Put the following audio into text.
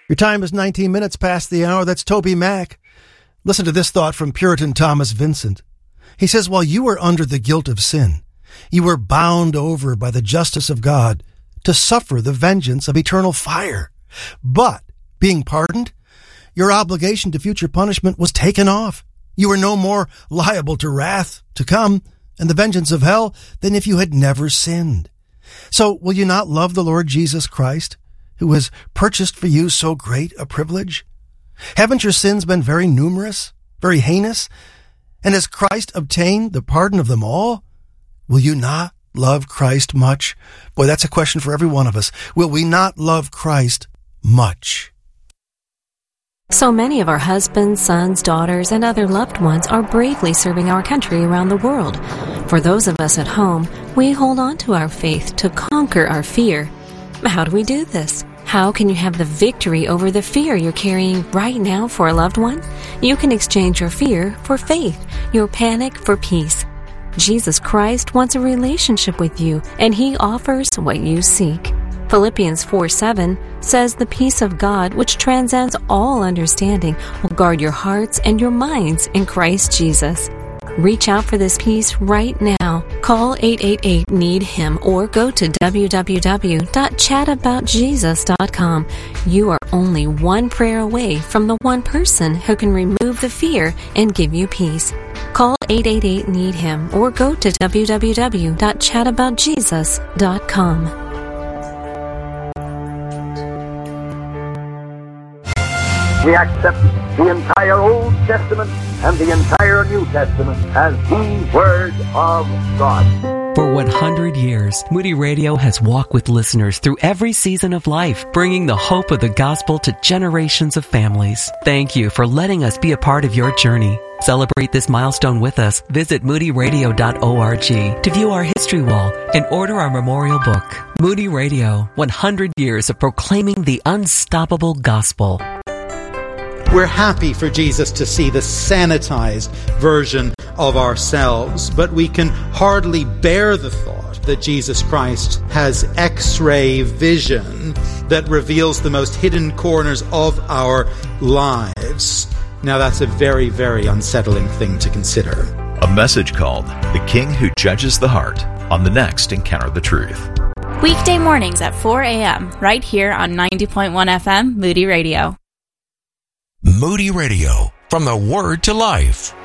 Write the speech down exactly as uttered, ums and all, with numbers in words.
Your time is nineteen minutes past the hour. That's Toby Mac. Listen to this thought from Puritan Thomas Vincent. He says, while you were under the guilt of sin, you were bound over by the justice of God to suffer the vengeance of eternal fire. But, being pardoned, your obligation to future punishment was taken off. You were no more liable to wrath to come and the vengeance of hell than if you had never sinned. So, will you not love the Lord Jesus Christ, who has purchased for you so great a privilege? Haven't your sins been very numerous, very heinous? And has Christ obtained the pardon of them all? Will you not love Christ much? Boy, that's a question for every one of us. Will we not love Christ much? So many of our husbands, sons, daughters, and other loved ones are bravely serving our country around the world. For those of us at home, we hold on to our faith to conquer our fear. How do we do this? How can you have the victory over the fear you're carrying right now for a loved one? You can exchange your fear for faith, your panic for peace. Jesus Christ wants a relationship with you, and He offers what you seek. Philippians four seven says the peace of God, which transcends all understanding, will guard your hearts and your minds in Christ Jesus. Reach out for this peace right now. Call eight eight eight, need him or go to w w w dot chat about jesus dot com. You are only one prayer away from the one person who can remove the fear and give you peace. Call eight eight eight, need him or go to w w w dot chat about jesus dot com. We accept the entire Old Testament and the entire New Testament as the Word of God. For one hundred years, Moody Radio has walked with listeners through every season of life, bringing the hope of the gospel to generations of families. Thank you for letting us be a part of your journey. Celebrate this milestone with us. Visit moody radio dot org to view our history wall and order our memorial book. Moody Radio, one hundred years of proclaiming the unstoppable gospel. We're happy for Jesus to see the sanitized version of ourselves, but we can hardly bear the thought that Jesus Christ has X-ray vision that reveals the most hidden corners of our lives. Now that's a very, very unsettling thing to consider. A message called The King Who Judges the Heart on the next Encounter the Truth. Weekday mornings at four a.m. right here on ninety point one F M Moody Radio. Moody Radio, from the Word to Life.